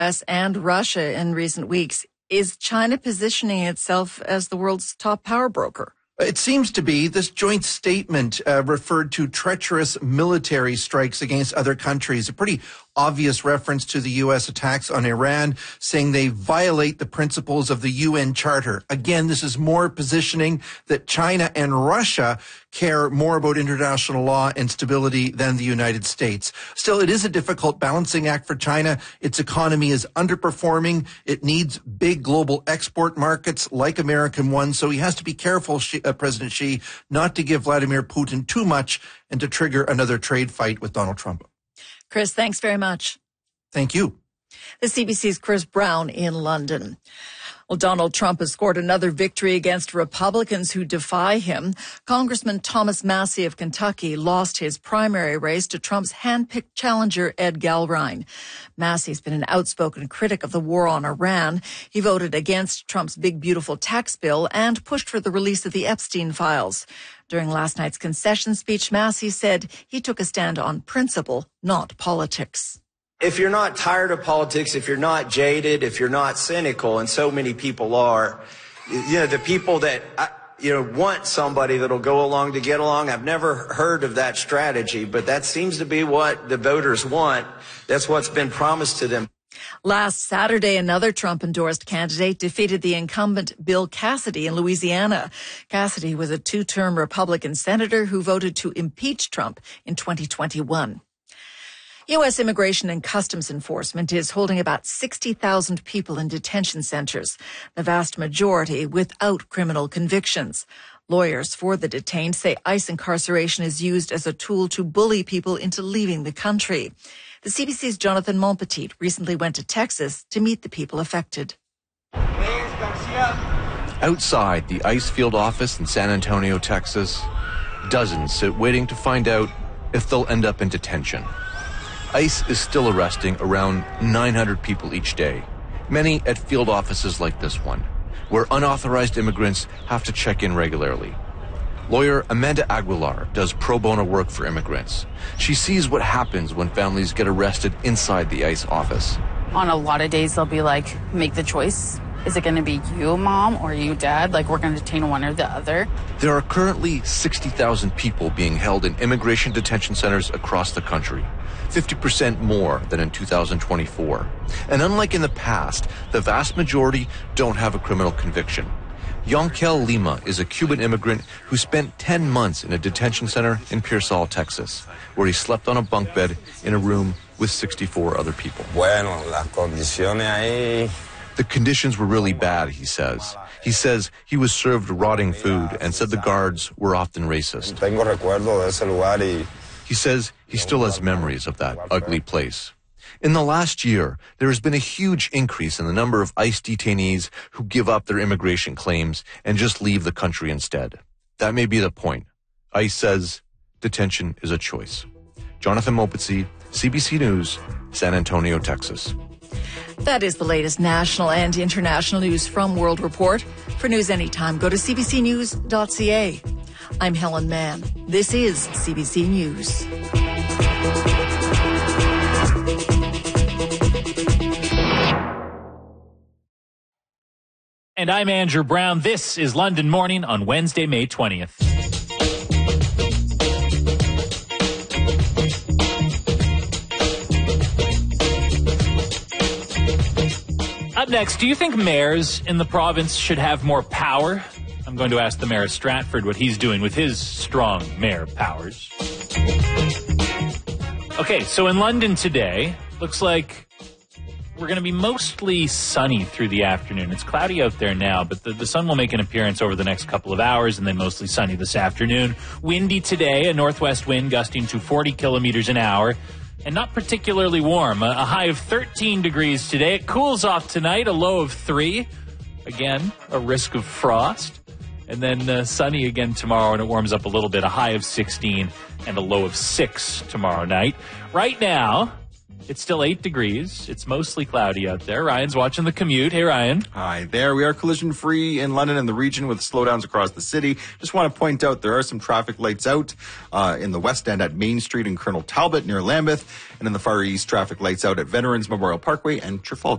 US and Russia in recent weeks. Is China positioning itself as the world's top power broker? It seems to be. This joint statement referred to treacherous military strikes against other countries, a pretty obvious reference to the U.S. attacks on Iran, saying they violate the principles of the UN Charter. Again, this is more positioning that China and Russia care more about international law and stability than the United States. Still, it is a difficult balancing act for China. Its economy is underperforming. It needs big global export markets like American ones, so he has to be careful, President Xi, not to give Vladimir Putin too much and to trigger another trade fight with Donald Trump. Chris, thanks very much. Thank you. The CBC's Chris Brown in London. Well, Donald Trump has scored another victory against Republicans who defy him. Congressman Thomas Massie of Kentucky lost his primary race to Trump's hand-picked challenger, Ed Galbraith. Massie's been an outspoken critic of the war on Iran. He voted against Trump's big, beautiful tax bill and pushed for the release of the Epstein files. During last night's concession speech, Massie said he took a stand on principle, not politics. If you're not tired of politics, if you're not jaded, if you're not cynical, and so many people are, the people that, want somebody that'll go along to get along, I've never heard of that strategy, but that seems to be what the voters want. That's what's been promised to them. Last Saturday, another Trump-endorsed candidate defeated the incumbent Bill Cassidy in Louisiana. Cassidy was a two-term Republican senator who voted to impeach Trump in 2021. U.S. Immigration and Customs Enforcement is holding about 60,000 people in detention centers, the vast majority without criminal convictions. Lawyers for the detained say ICE incarceration is used as a tool to bully people into leaving the country. The CBC's Jonathan Monpetit recently went to Texas to meet the people affected. Outside the ICE field office in San Antonio, Texas, dozens sit waiting to find out if they'll end up in detention. ICE is still arresting around 900 people each day, many at field offices like this one, where unauthorized immigrants have to check in regularly. Lawyer Amanda Aguilar does pro bono work for immigrants. She sees what happens when families get arrested inside the ICE office. On a lot of days, they'll be like, make the choice. Is it going to be you, Mom, or you, Dad? Like, we're going to detain one or the other. There are currently 60,000 people being held in immigration detention centers across the country, 50% more than in 2024. And unlike in the past, the vast majority don't have a criminal conviction. Yonkel Lima is a Cuban immigrant who spent 10 months in a detention center in Pearsall, Texas, where he slept on a bunk bed in a room with 64 other people. The conditions were really bad, he says. He says he was served rotting food and said the guards were often racist. He says he still has memories of that ugly place. In the last year, there has been a huge increase in the number of ICE detainees who give up their immigration claims and just leave the country instead. That may be the point. ICE says detention is a choice. Jonathan Monpetit, CBC News, San Antonio, Texas. That is the latest national and international news from World Report. For news anytime, go to cbcnews.ca. I'm Helen Mann. This is CBC News. And I'm Andrew Brown. This is London Morning on Wednesday, May 20th. Up next, do you think mayors in the province should have more power? I'm going to ask the mayor of Stratford what he's doing with his strong mayor powers. Okay, so in London today, looks like we're going to be mostly sunny through the afternoon. It's cloudy out there now, but the sun will make an appearance over the next couple of hours and then mostly sunny this afternoon. Windy today, a northwest wind gusting to 40 kilometers an hour. And not particularly warm. A high of 13 degrees today. It cools off tonight, a low of 3. Again, a risk of frost. And then sunny again tomorrow, and it warms up a little bit. A high of 16 and a low of 6 tomorrow night. Right now, it's still 8 degrees. It's mostly cloudy out there. Ryan's watching the commute. Hey, Ryan. Hi there. We are collision-free in London and the region with slowdowns across the city. Just want to point out there are some traffic lights out in the West End at Main Street and Colonel Talbot near Lambeth, and in the Far East, traffic lights out at Veterans Memorial Parkway and Trafalgar.